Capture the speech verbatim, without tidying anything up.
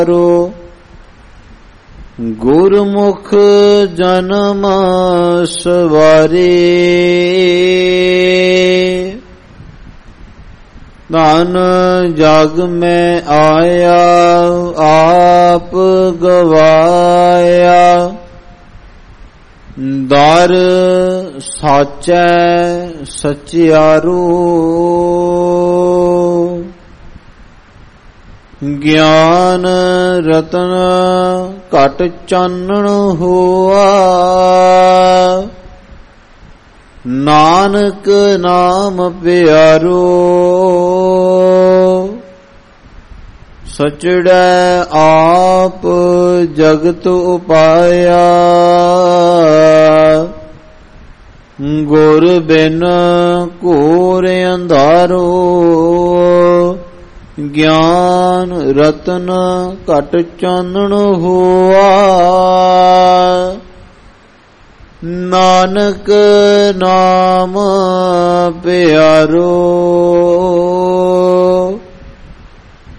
ਗੁਰਮੁਖ ਜਨਮ ਸਵਾਰੇ ਧਨ ਜਗ ਮੈਂ ਆਇਆ ਆਪ ਗਵਾਇਆ ਦਰ ਸਾਚੈ ਸਚਿਆਰੋ ਗਿਆਨ ਰਤਨ ਘਟ ਚਾਨਣ ਹੋਆ ਨਾਨਕ ਨਾਮ ਪਿਆਰੋ ਸਚੜੈ ਆਪ ਜਗਤ ਉਪਾਇਆ ਗੁਰ ਬਿਨ ਘੋਰ ਅੰਧਾਰੋ ਗਿਆਨ ਰਤਨ ਘਟ ਚਾਨਣ ਹੋਆ ਨਾਨਕ ਨਾਮ ਪਿਆਰੋ